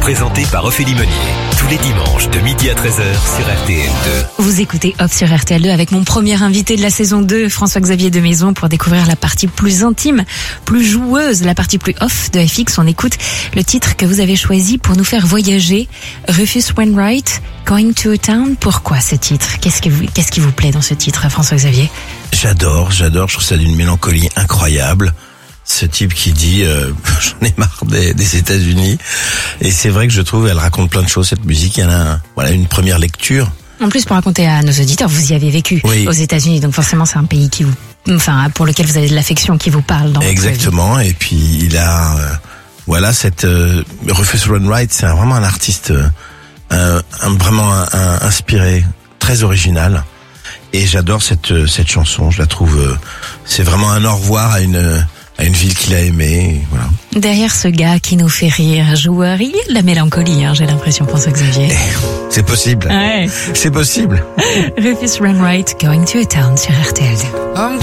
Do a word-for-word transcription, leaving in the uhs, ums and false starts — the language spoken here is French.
présenté par Ophélie Meunier. Tous les dimanches de midi à treize heures sur R T L deux. Vous écoutez Off sur R T L deux avec mon premier invité de la saison deux, François-Xavier de Maison, pour découvrir la partie plus intime, plus joueuse, la partie plus off de F X. On écoute le titre que vous avez choisi pour nous faire voyager, Rufus Wainwright, Going to a Town. Pourquoi ce titre? Qu'est-ce qui vous, qu'est-ce qui vous plaît dans ce titre, François-Xavier? J'adore, j'adore, je trouve ça d'une mélancolie incroyable. Ce type qui dit euh, j'en ai marre des, des États-Unis, et c'est vrai que je trouve elle raconte plein de choses, cette musique. Elle a un, voilà une première lecture. En plus, pour raconter à nos auditeurs, vous y avez vécu oui. aux États-Unis, donc forcément c'est un pays qui vous, enfin pour lequel vous avez de l'affection, qui vous parle dans Exactement. votre vie. Et puis il a euh, voilà cette euh, Rufus Wainwright, c'est un, vraiment un artiste euh, un, un, vraiment un, un, inspiré, très original. Et j'adore cette cette chanson. Je la trouve, euh, c'est vraiment un au revoir à une à une ville qu'il a aimée, voilà. Derrière ce gars qui nous fait rire, joueur, il y a de la mélancolie, hein, j'ai l'impression, François-Xavier. Eh, c'est possible. Ouais. C'est possible. Rufus Wainwright, Going to a Town sur R T L deux.